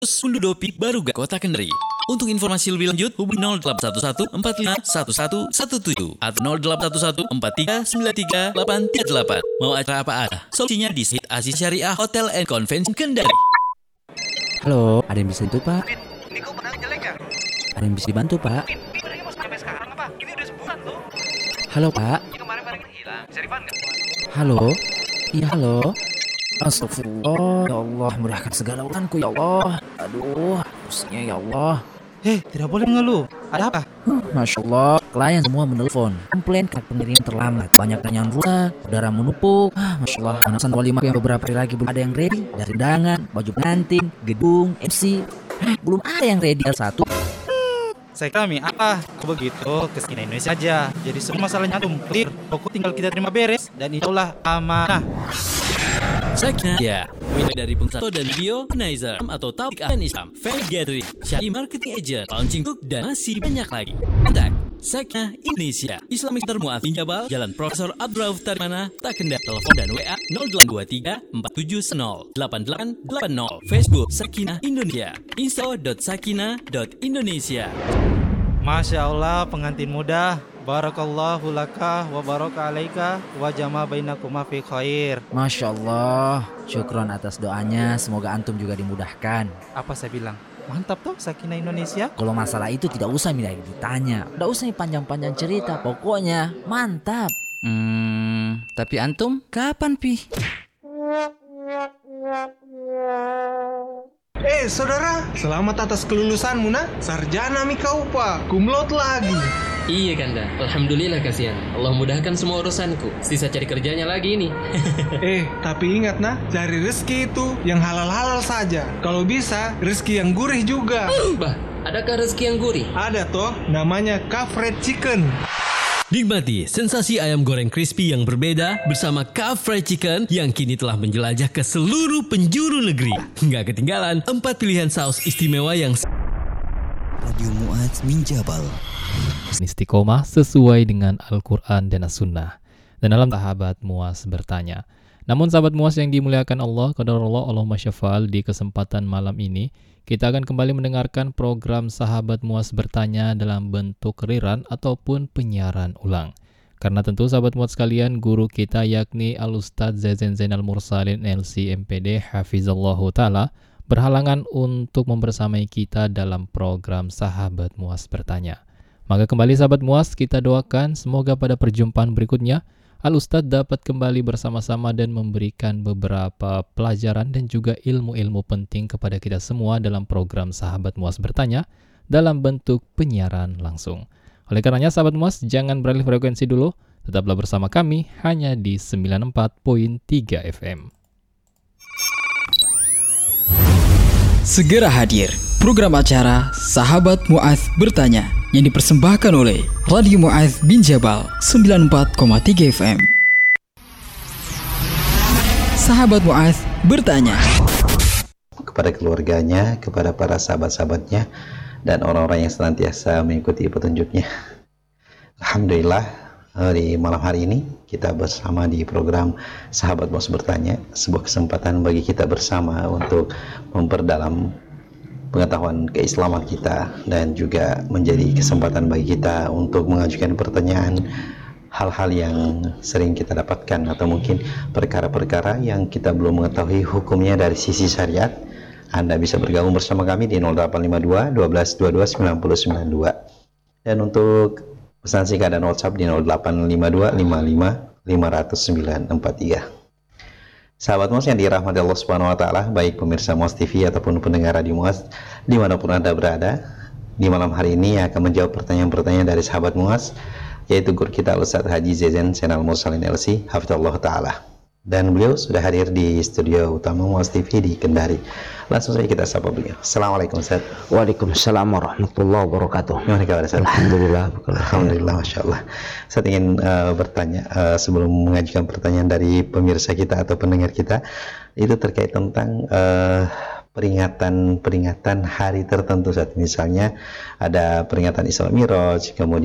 Sundudopi Baruga Kota Kendari. Untuk informasi lebih lanjut hubungi 0811 45 1117 atau 0811 43 93 838. Mau acara apa ada? Solusinya di Syed Aziz Syariah Hotel and Convention Kendari. Halo, ada yang bisa dibantu Pak? Ini kok pedang jelek ya? Ada yang bisa dibantu Pak? Ini barangnya masih sampai sekarang apa? Ini udah sebulan tuh. Halo Pak? Ini kemarin barangnya hilang. Bisa refund nggak? Halo? Iya halo? Astagfirullah, ya Allah, murahkan segala urusanku ya Allah. Aduh, pusingnya ya Allah. Tidak boleh mengeluh. Ada apa? Masya Allah, klien semua menelpon komplain karena pengiriman terlambat. Banyak yang rusak, udara menumpuk. Masya Allah, manasan walimah yang beberapa hari lagi belum ada yang ready. Dari undangan, baju pengantin, gedung, MC, belum ada yang ready. Satu. Saya kami apa? Begitu kesini Indonesia aja. Jadi semua masalahnya tuh clear. Pokok tinggal kita terima beres dan insyaAllah amanah. Sakina ya, mulai dari pengusaha dan video, organizer atau tablik dan Islam, fan gathering, syari marketing agent, launching book dan masih banyak lagi. Kontak Sakina Indonesia, Islamic Center Mu'adz bin Jabal, Jalan Profesor Abdurrauf Tarimana, Takenda, telepon dan WA 0823 470 8880, Facebook Sakina Indonesia, insta.sakina.indonesia. Masya Allah, pengantin muda. Barakallahu laka wa baraka alaika wa jama bainakuma fi khair. Masya Allah, syukron atas doanya. Semoga antum juga dimudahkan. Apa saya bilang? Mantap tuh Sakinah Indonesia. Kalau masalah itu tidak usah ditanya, tidak usah panjang-panjang cerita. Pokoknya mantap. Tapi antum kapan pi? Saudara, selamat atas kelulusanmu nak. Sarjana mi kau pak, kumlot lagi. Iya Kanda, alhamdulillah kasihan. Allah mudahkan semua urusanku. Sisa cari kerjanya lagi ini. Tapi ingat nak, cari rezeki itu yang halal-halal saja. Kalau bisa, rezeki yang gurih juga. Bah, adakah rezeki yang gurih? Ada toh, namanya Kafred Chicken. Nikmati sensasi ayam goreng crispy yang berbeda bersama Kaf Fried Chicken yang kini telah menjelajah ke seluruh penjuru negeri. Nggak ketinggalan 4 pilihan saus istimewa yang Radio Mu'adz bin Jabal. Istiqomah sesuai dengan Al-Quran dan As-Sunnah. Dan dalam sahabat Mu'adz bertanya. Namun sahabat Mu'adz yang dimuliakan Allah, qadarullah Allahumma syafa'al, di kesempatan malam ini kita akan kembali mendengarkan program Sahabat Mu'adz bertanya dalam bentuk rerun ataupun penyiaran ulang. Karena tentu sahabat Mu'adz sekalian, guru kita yakni Al-Ustadz Zazen Zainal Mursalin LC MPD Hafizallahu Ta'ala berhalangan untuk membersamai kita dalam program Sahabat Mu'adz bertanya. Maka kembali sahabat Mu'adz, kita doakan semoga pada perjumpaan berikutnya Al-Ustadz dapat kembali bersama-sama dan memberikan beberapa pelajaran dan juga ilmu-ilmu penting kepada kita semua dalam program Sahabat Mu'adz bertanya dalam bentuk penyiaran langsung. Oleh karenanya sahabat Mu'adz, jangan beralih frekuensi dulu, tetaplah bersama kami hanya di 94.3 FM. Segera hadir program acara Sahabat Mu'adz bertanya yang dipersembahkan oleh Radio Mu'adz bin Jabal 94,3 FM. Sahabat Mu'adz bertanya kepada keluarganya, kepada para sahabat-sahabatnya, dan orang-orang yang senantiasa mengikuti petunjuknya. Alhamdulillah, di malam hari ini kita bersama di program Sahabat Mu'adz bertanya, sebuah kesempatan bagi kita bersama untuk memperdalam pengetahuan keislaman kita dan juga menjadi kesempatan bagi kita untuk mengajukan pertanyaan hal-hal yang sering kita dapatkan atau mungkin perkara-perkara yang kita belum mengetahui hukumnya dari sisi syariat. Anda bisa bergabung bersama kami di 0852 12 22 9092 dan untuk pesan singkat dan WhatsApp di 0852 55 500 943. Sahabat Mu'adz yang dirahmati Allah Subhanahu wa Ta'ala, baik pemirsa Mu'adz TV ataupun pendengar Radio Mu'adz dimanapun Anda berada, di malam hari ini akan menjawab pertanyaan-pertanyaan dari sahabat Mu'adz, yaitu guru kita Ustadz Haji Zazen Zainal Mursalin LC Hafizallahu Ta'ala, dan beliau sudah hadir di studio utama Mu'adz TV di Kendari. Langsung saja kita sapa beliau. Assalamualaikum Ustaz. Waalaikumsalam warahmatullahi wabarakatuh. Gimana kabar Ustaz? Alhamdulillah, Masya Allah. Saya ingin bertanya sebelum mengajukan pertanyaan dari pemirsa kita atau pendengar kita, itu terkait tentang peringatan hari tertentu. Saat misalnya ada peringatan Isra Mi'raj, kemudian